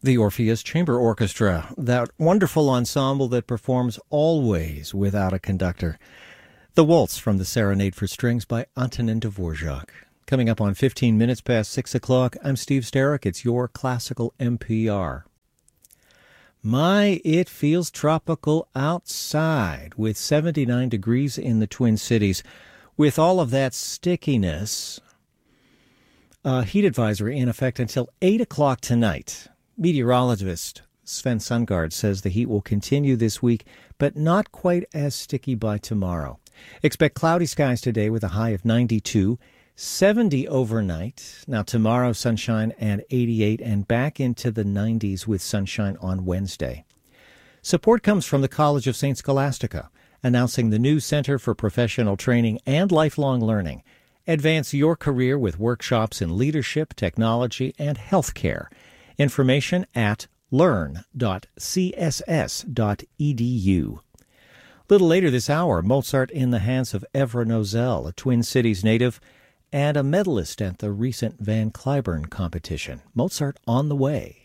The Orpheus Chamber Orchestra, that wonderful ensemble that performs always without a conductor. The Waltz from the Serenade for Strings by Antonin Dvorak. Coming up on 15 minutes past 6 o'clock, I'm Steve Sterrick. It's your Classical NPR. My, it feels tropical outside with 79 degrees in the Twin Cities. With all of that stickiness, a heat advisory in effect until 8 o'clock tonight. Meteorologist Sven Sundgaard says the heat will continue this week, but not quite as sticky by tomorrow. Expect cloudy skies today with a high of 92, 70 overnight. Now tomorrow, sunshine and 88, and back into the 90s with sunshine on Wednesday. Support comes from the College of St. Scholastica, announcing the new Center for Professional Training and Lifelong Learning. Advance your career with workshops in leadership, technology, and healthcare. Information at learn.css.edu. Little later this hour, Mozart in the hands of Evra Nozel, a Twin Cities native and a medalist at the recent Van Cliburn competition. Mozart on the way.